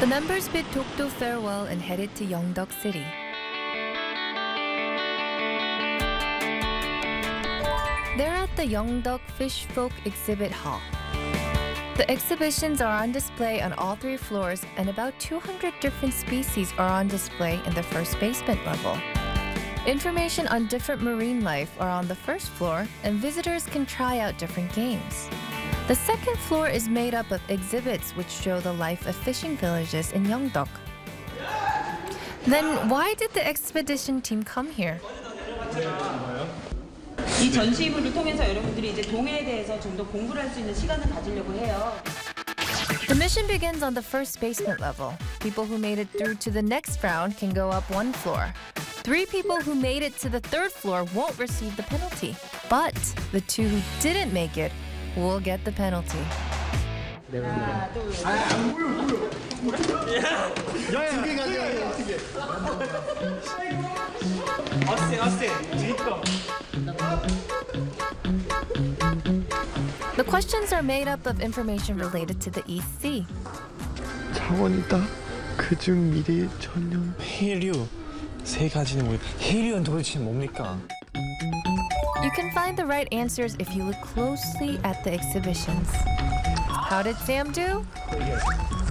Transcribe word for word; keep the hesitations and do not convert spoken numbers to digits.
The members bid Dokdo farewell and headed to Yeongdeok City. They're at the Yeongdeok Fish Folk Exhibit Hall. The exhibitions are on display on all three floors, and about two hundred different species are on display in the first basement level. Information on different marine life are on the first floor, and visitors can try out different games. The second floor is made up of exhibits which show the life of fishing villages in Yeongdeok. Then why did the expedition team come here? 이 전시부를 통해서 여러분들이 이제 동해에 대해서 좀 더 공부를 할 수 있는 시간을 가지려고 해요. The mission begins on the first basement level. People who made it through to the next round can go up one floor. Three people who made it to the third floor won't receive the penalty. But the two who didn't make it will get the penalty. 하나, 둘, 셋. 두개 가져가요, 두 개. 어세 어세 지금. The questions are made up of information related to the East Sea. 차원이다. 그중 미래의 전령. 해류 세 가지는 뭐? 해류는 도대체 뭡니까? You can find the right answers if you look closely at the exhibitions. How did Sam do?